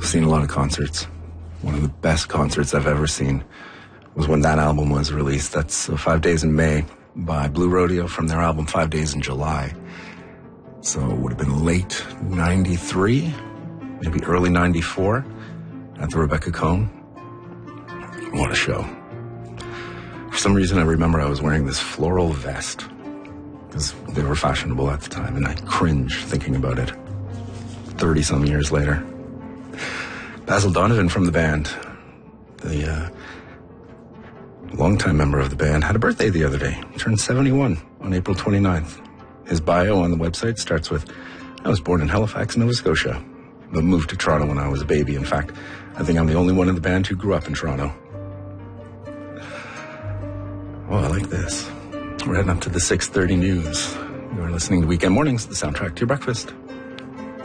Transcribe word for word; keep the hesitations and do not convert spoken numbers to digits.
I've seen a lot of concerts. One of the best concerts I've ever seen was when that album was released. That's uh, Five Days in May by Blue Rodeo from their album Five Days in July. So it would have been late ninety-three, maybe early ninety-four at the Rebecca Cone. What a show. For some reason, I remember I was wearing this floral vest because they were fashionable at the time, and I cringe thinking about it thirty-some years later. Basil Donovan from the band, the uh, longtime member of the band, had a birthday the other day. He turned seventy-one on April twenty-ninth. His bio on the website starts with, I was born in Halifax, Nova Scotia, but moved to Toronto when I was a baby. In fact, I think I'm the only one in the band who grew up in Toronto. Oh, I like this. We're heading up to the six thirty news. You're listening to Weekend Mornings, the soundtrack to your breakfast.